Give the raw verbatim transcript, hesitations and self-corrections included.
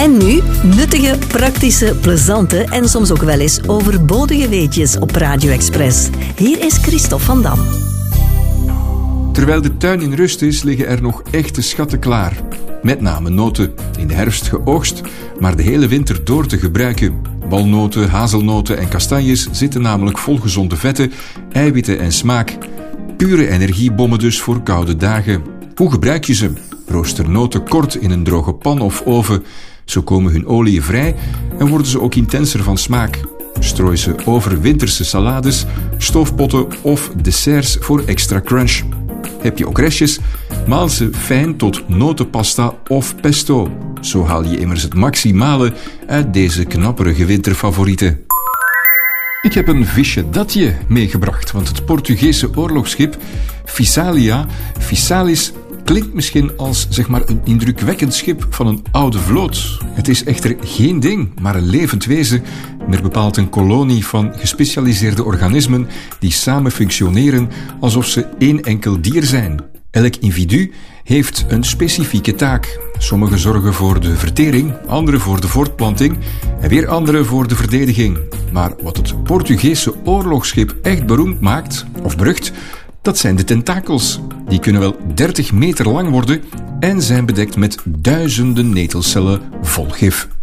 En nu nuttige, praktische, plezante en soms ook wel eens overbodige weetjes op Radio Express. Hier is Christophe van Dam. Terwijl de tuin in rust is, liggen er nog echte schatten klaar. Met name noten, in de herfst geoogst, maar de hele winter door te gebruiken. Walnoten, hazelnoten en kastanjes zitten namelijk vol gezonde vetten, eiwitten en smaak. Pure energiebommen dus voor koude dagen. Hoe gebruik je ze? Rooster noten kort in een droge pan of oven. Zo komen hun oliën vrij en worden ze ook intenser van smaak. Strooi ze over winterse salades, stoofpotten of desserts voor extra crunch. Heb je ook restjes? Maal ze fijn tot notenpasta of pesto. Zo haal je immers het maximale uit deze knapperige winterfavorieten. Ik heb een visje datje meegebracht, want het Portugese oorlogsschip Visalia, Visalis, klinkt misschien als zeg maar een indrukwekkend schip van een oude vloot. Het is echter geen ding, maar een levend wezen, meer bepaald een kolonie van gespecialiseerde organismen die samen functioneren alsof ze één enkel dier zijn. Elk individu heeft een specifieke taak. Sommigen zorgen voor de vertering, anderen voor de voortplanting en weer anderen voor de verdediging. Maar wat het Portugese oorlogsschip echt beroemd maakt, of berucht, dat zijn de tentakels. Die kunnen wel dertig meter lang worden en zijn bedekt met duizenden netelcellen vol gif.